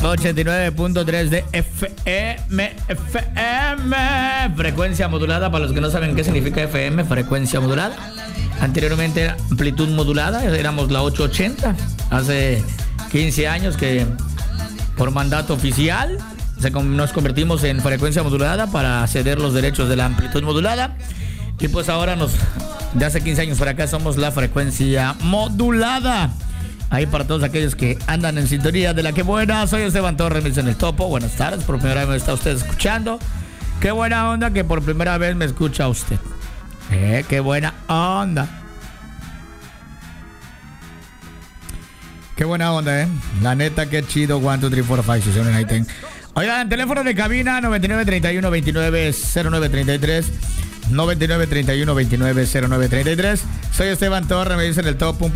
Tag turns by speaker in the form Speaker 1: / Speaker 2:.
Speaker 1: 89.3 de FM. Frecuencia modulada, para los que no saben qué significa FM, frecuencia modulada. Anteriormente era amplitud modulada, éramos la 880. Hace 15 años que por mandato oficial nos convertimos en frecuencia modulada para ceder los derechos de la amplitud modulada. Y pues ahora de hace 15 años para acá somos la frecuencia modulada. Ahí para todos aquellos que andan en sintonía de la que buena. Soy Esteban Torres, me dicen el Topo. Buenas tardes, por primera vez me está usted escuchando. Qué buena onda que por primera vez me escucha usted. Qué buena onda. Qué buena onda, La neta, qué chido. 1, 2, 3, 4, 5, 6, 7, 8, 10. Oigan, teléfono de cabina 9931-290933. 9931-290933. Soy Esteban Torres, me dicen el Top.